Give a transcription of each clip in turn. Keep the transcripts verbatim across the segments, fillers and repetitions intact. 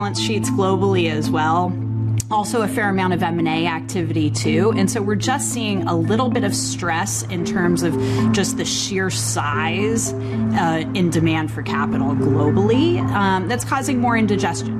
balance sheets globally as well. Also a fair amount of M and A activity too. And so we're just seeing a little bit of stress in terms of just the sheer size uh, in demand for capital globally um, that's causing more indigestion.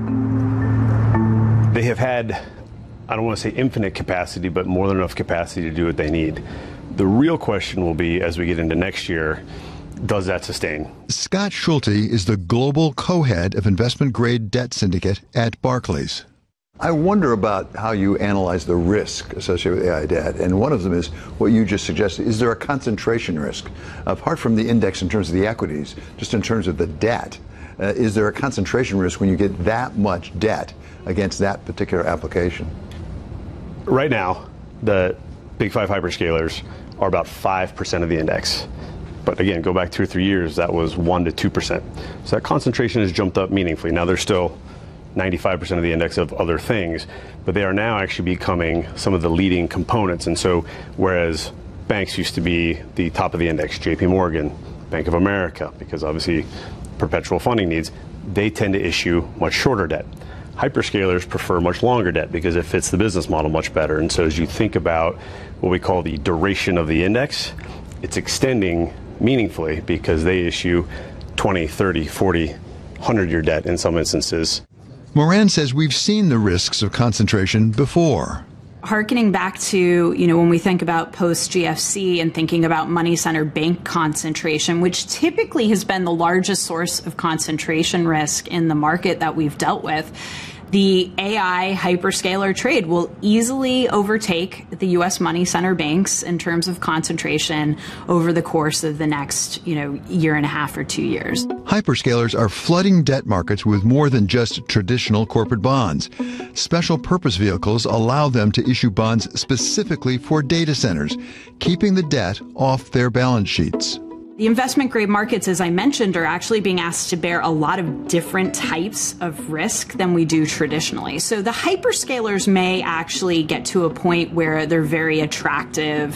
They have had, I don't want to say infinite capacity, but more than enough capacity to do what they need. The real question will be, as we get into next year, does that sustain? Scott Schulte is the global co-head of investment-grade debt syndicate at Barclays. I wonder about how you analyze the risk associated with A I debt, and one of them is what you just suggested. Is there a concentration risk? Apart from the index in terms of the equities, just in terms of the debt, uh, is there a concentration risk when you get that much debt against that particular application? Right now, the big five hyperscalers are about five percent of the index. But again, go back two or three years, that was one to two percent. So that concentration has jumped up meaningfully. Now there's still ninety-five percent of the index of other things, but they are now actually becoming some of the leading components. And so whereas banks used to be the top of the index, J P Morgan, Bank of America, because obviously perpetual funding needs, they tend to issue much shorter debt. Hyperscalers prefer much longer debt because it fits the business model much better. And so as you think about what we call the duration of the index, it's extending meaningfully because they issue twenty, thirty, forty, one hundred year debt in some instances. Moran says we've seen the risks of concentration before. Harkening back to, you know, when we think about post-G F C and thinking about money center bank concentration, which typically has been the largest source of concentration risk in the market that we've dealt with, the A I hyperscaler trade will easily overtake the U S money center banks in terms of concentration over the course of the next, you know, year and a half or two years. Hyperscalers are flooding debt markets with more than just traditional corporate bonds. Special purpose vehicles allow them to issue bonds specifically for data centers, keeping the debt off their balance sheets. The investment grade markets, as I mentioned, are actually being asked to bear a lot of different types of risk than we do traditionally. So the hyperscalers may actually get to a point where they're very attractive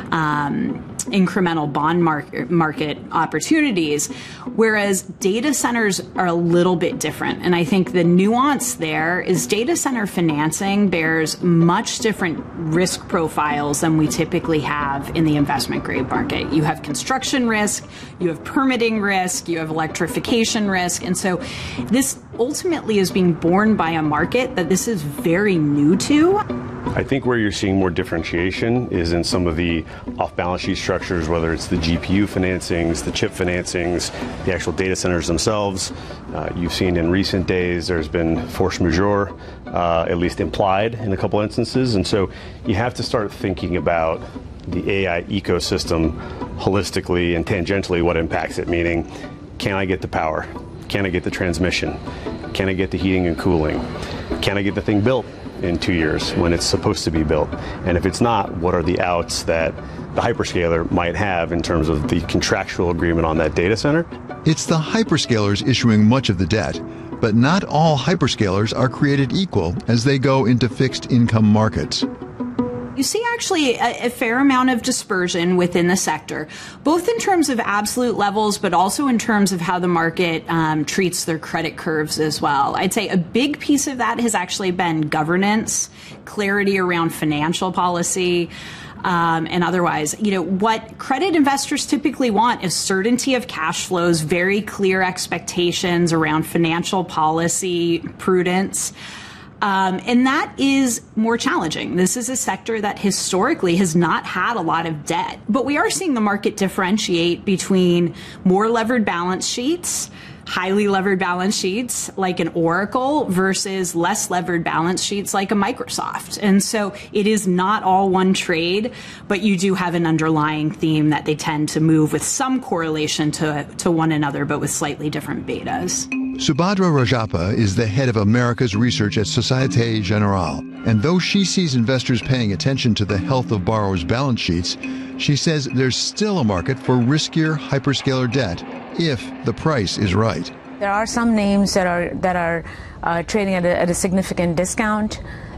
um, incremental bond market, market opportunities, whereas data centers are a little bit different. And I think the nuance there is data center financing bears much different risk profiles than we typically have in the investment grade market. You have construction risk, you have permitting risk, you have electrification risk. And so this ultimately is being borne by a market that this is very new to. I think where you're seeing more differentiation is in some of the off-balance sheet structures, whether it's the G P U financings, the chip financings, the actual data centers themselves. Uh, you've seen in recent days there's been force majeure, uh, at least implied in a couple instances. And so you have to start thinking about the A I ecosystem holistically and tangentially what impacts it, meaning, can I get the power? Can I get the transmission? Can I get the heating and cooling? Can I get the thing built in two years when it's supposed to be built? And if it's not, what are the outs that the hyperscaler might have in terms of the contractual agreement on that data center? It's the hyperscalers issuing much of the debt, but not all hyperscalers are created equal as they go into fixed income markets. You see actually a, a fair amount of dispersion within the sector, both in terms of absolute levels, but also in terms of how the market um, treats their credit curves as well. I'd say a big piece of that has actually been governance, clarity around financial policy, um, and otherwise. You know, what credit investors typically want is certainty of cash flows, very clear expectations around financial policy, prudence. Um, and that is more challenging. This is a sector that historically has not had a lot of debt. But we are seeing the market differentiate between more levered balance sheets, highly levered balance sheets like an Oracle versus less levered balance sheets like a Microsoft. And so it is not all one trade, but you do have an underlying theme that they tend to move with some correlation to, to one another, but with slightly different betas. Subhadra Rajappa is the head of America's research at Societe Generale. And though she sees investors paying attention to the health of borrowers' balance sheets, she says there's still a market for riskier hyperscaler debt if the price is right. There are some names that are that are uh, trading at a, at a significant discount.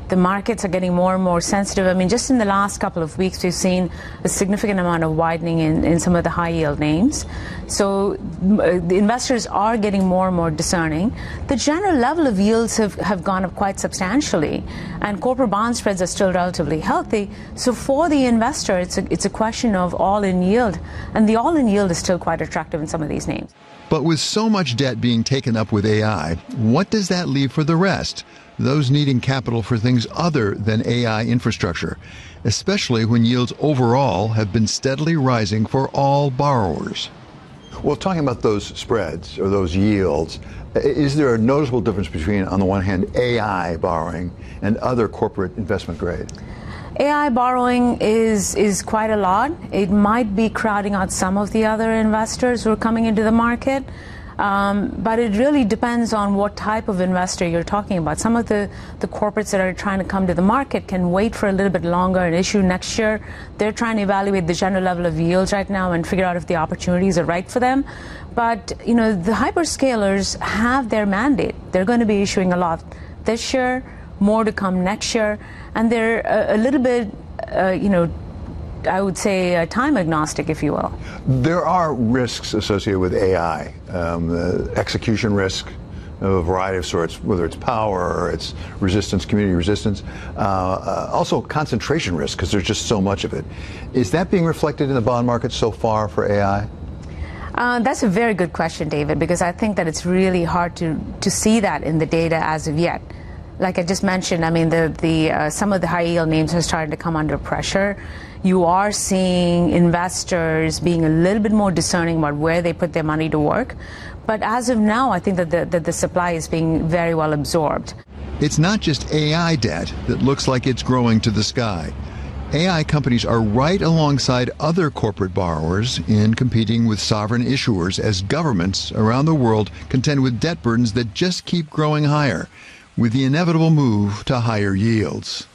The markets are getting more and more sensitive. I mean, just in the last couple of weeks, we've seen a significant amount of widening in, in some of the high-yield names. So uh, the investors are getting more and more discerning. The general level of yields have, have gone up quite substantially, and corporate bond spreads are still relatively healthy. So for the investor, it's a, it's a question of all-in yield, and the all-in yield is still quite attractive in some of these names. But with so much debt being taken up with A I, what does that leave for the rest? Those needing capital for things other than A I infrastructure, especially when yields overall have been steadily rising for all borrowers. Well, talking about those spreads or those yields, is there a noticeable difference between, on the one hand, A I borrowing and other corporate investment grade? A I borrowing is is quite a lot. It might be crowding out some of the other investors who are coming into the market, um, but it really depends on what type of investor you're talking about. Some of the, the corporates that are trying to come to the market can wait for a little bit longer and issue next year. They're trying to evaluate the general level of yields right now and figure out if the opportunities are right for them. But, you know, the hyperscalers have their mandate. They're going to be issuing a lot this year, more to come next year, and they're a, a little bit, uh, you know, I would say uh, time agnostic, if you will. There are risks associated with A I, um, uh, execution risk of a variety of sorts, whether it's power or it's resistance, community resistance, uh, uh, also concentration risk, because there's just so much of it. Is that being reflected in the bond market so far for A I? Uh, that's a very good question, David, because I think that it's really hard to, to see that in the data as of yet. Like I just mentioned, I mean, the, the, uh, some of the high-yield names are starting to come under pressure. You are seeing investors being a little bit more discerning about where they put their money to work. But as of now, I think that the, that the supply is being very well absorbed. It's not just A I debt that looks like it's growing to the sky. A I companies are right alongside other corporate borrowers in competing with sovereign issuers as governments around the world contend with debt burdens that just keep growing higher, with the inevitable move to higher yields.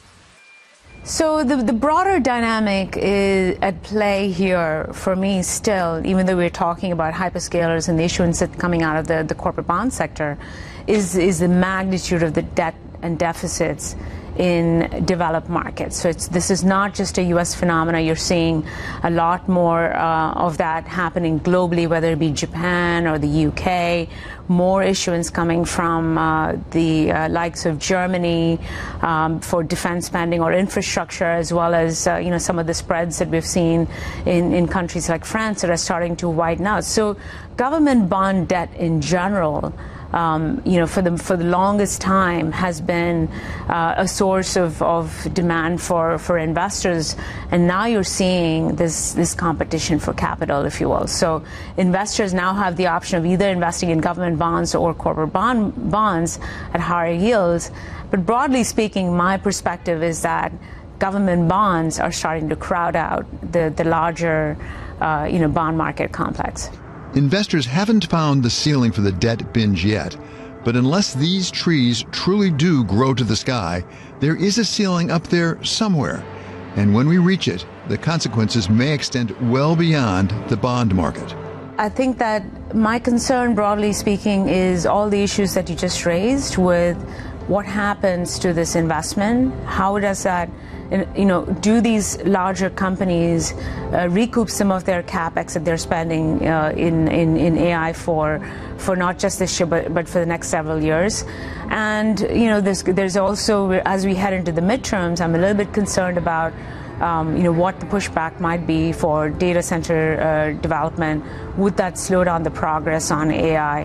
So the, the broader dynamic is at play here for me still, even though we're talking about hyperscalers and the issuance that's coming out of the, the corporate bond sector, is, is the magnitude of the debt and deficits in developed markets. So it's, this is not just a U S phenomena. You're seeing a lot more uh, of that happening globally, whether it be Japan or the U K, more issuance coming from uh, the uh, likes of Germany um, for defense spending or infrastructure, as well as uh, you know, some of the spreads that we've seen in, in countries like France that are starting to widen out. So government bond debt in general, Um, you know, for the for the longest time has been uh, a source of, of demand for, for investors, and now you're seeing this this competition for capital, if you will. So investors now have the option of either investing in government bonds or corporate bond bonds at higher yields. But broadly speaking, my perspective is that government bonds are starting to crowd out the the larger uh, you know bond market complex. Investors haven't found the ceiling for the debt binge yet, but unless these trees truly do grow to the sky, there is a ceiling up there somewhere. And when we reach it, the consequences may extend well beyond the bond market. I think that my concern, broadly speaking, is all the issues that you just raised with what happens to this investment. How does that, you know, do these larger companies uh, recoup some of their capex that they're spending uh, in, in, in A I for, for not just this year, but, but for the next several years? And, you know, there's, there's also, as we head into the midterms, I'm a little bit concerned about Um, you know, what the pushback might be for data center uh, development. Would that slow down the progress on A I?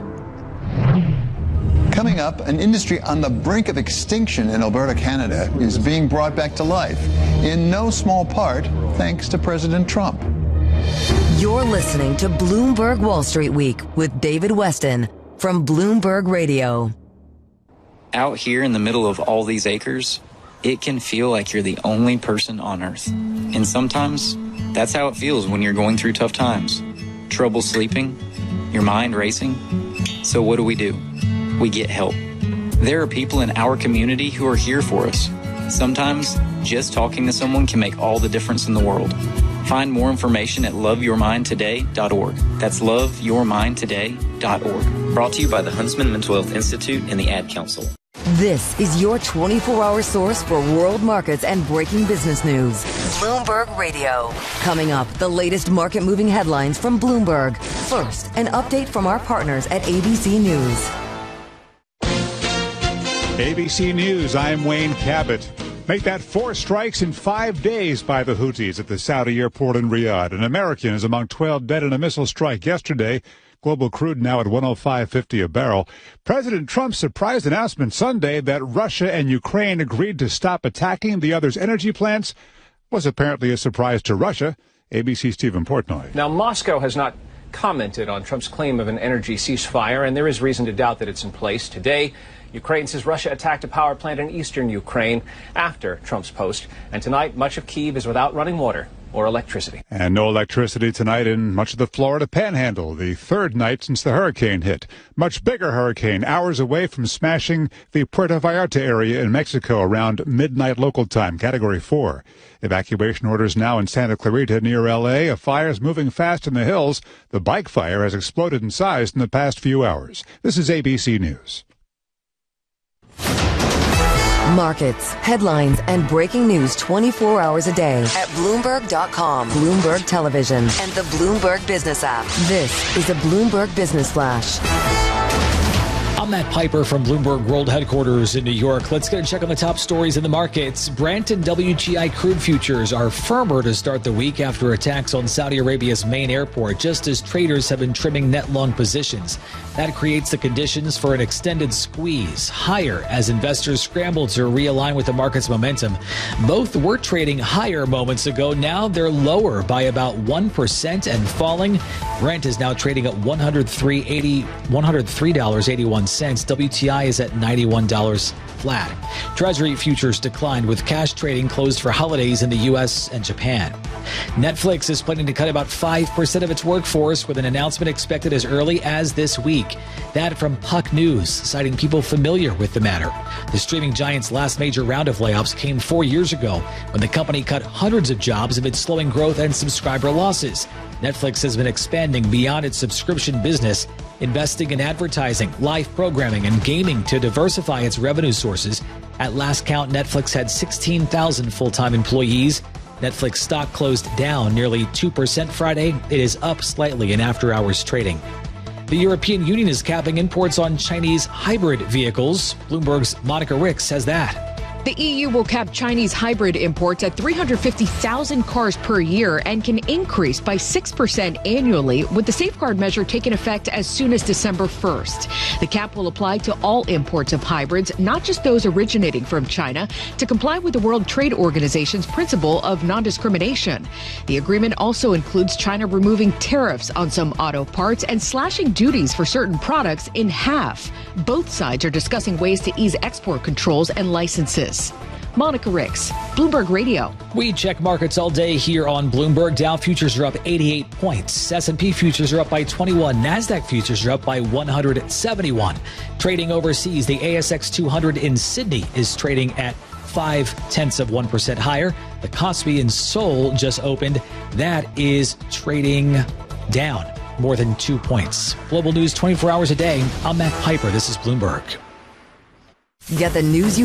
Coming up, an industry on the brink of extinction in Alberta, Canada, is being brought back to life, in no small part thanks to President Trump. You're listening to Bloomberg Wall Street Week with David Weston from Bloomberg Radio. Out here in the middle of all these acres, it can feel like you're the only person on Earth. And sometimes, that's how it feels when you're going through tough times. Trouble sleeping, your mind racing. So what do we do? We get help. There are people in our community who are here for us. Sometimes, just talking to someone can make all the difference in the world. Find more information at love your mind today dot org. That's love your mind today dot org. Brought to you by the Huntsman Mental Health Institute and the Ad Council. This is your twenty-four hour source for world markets and breaking business news. Bloomberg Radio. Coming up, the latest market-moving headlines from Bloomberg. First, an update from our partners at A B C News. A B C News, I'm Wayne Cabot. Make that four strikes in five days by the Houthis at the Saudi airport in Riyadh. An American is among twelve dead in a missile strike yesterday. Global crude now at one oh five fifty a barrel. President Trump's surprise announcement Sunday that Russia and Ukraine agreed to stop attacking the other's energy plants was apparently a surprise to Russia. A B C's Stephen Portnoy. Now, Moscow has not commented on Trump's claim of an energy ceasefire, and there is reason to doubt that it's in place. Today, Ukraine says Russia attacked a power plant in eastern Ukraine after Trump's post. And tonight, much of Kyiv is without running water or electricity. And no electricity tonight in much of the Florida Panhandle, the third night since the hurricane hit. Much bigger hurricane, hours away from smashing the Puerto Vallarta area in Mexico around midnight local time, Category four. Evacuation orders now in Santa Clarita near L A. A fire is moving fast in the hills. The bike fire has exploded in size in the past few hours. This is A B C News. Markets, headlines, and breaking news twenty-four hours a day at Bloomberg dot com, Bloomberg Television, and the Bloomberg Business app. This is a Bloomberg Business Flash. I'm Matt Piper from Bloomberg World Headquarters in New York. Let's get a check on the top stories in the markets. Brent and W T I crude futures are firmer to start the week after attacks on Saudi Arabia's main airport, just as traders have been trimming net long positions. That creates the conditions for an extended squeeze higher as investors scramble to realign with the market's momentum. Both were trading higher moments ago. Now they're lower by about one percent and falling. Brent is now trading at one hundred three dollars and eighty-one cents. W T I is at ninety-one dollars flat. Treasury futures declined with cash trading closed for holidays in the U S and Japan. Netflix is planning to cut about five percent of its workforce with an announcement expected as early as this week. That from Puck News, citing people familiar with the matter. The streaming giant's last major round of layoffs came four years ago when the company cut hundreds of jobs amid slowing growth and subscriber losses. Netflix has been expanding beyond its subscription business, investing in advertising, live programming, and gaming to diversify its revenue sources. At last count, Netflix had sixteen thousand full-time employees. Netflix stock closed down nearly two percent Friday. It is up slightly in after-hours trading. The European Union is capping imports on Chinese hybrid vehicles. Bloomberg's Monica Ricks has that. The E U will cap Chinese hybrid imports at three hundred fifty thousand cars per year and can increase by six percent annually, with the safeguard measure taking effect as soon as December first. The cap will apply to all imports of hybrids, not just those originating from China, to comply with the World Trade Organization's principle of non-discrimination. The agreement also includes China removing tariffs on some auto parts and slashing duties for certain products in half. Both sides are discussing ways to ease export controls and licenses. Monica Ricks, Bloomberg Radio. We check markets all day here on Bloomberg. Dow futures are up eighty-eight points. S and P futures are up by twenty-one. NASDAQ futures are up by one hundred seventy-one. Trading overseas, the A S X two hundred in Sydney is trading at five tenths of one percent higher. The Kospi in Seoul just opened. That is trading down more than two points. Global news twenty-four hours a day. I'm Matt Piper. This is Bloomberg. Get the news you